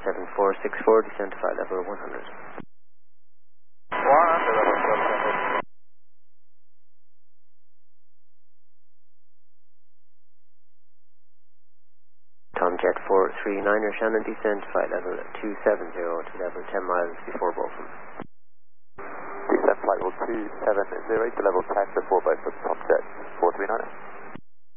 7464, descend to flight level 100. 100, level 7. Tomjet 439er Shannon, descend to flight level 270 to level 10 miles before Beaufort. Descend flight level 270 to level 10 before Beaufort, Tomjet 439er.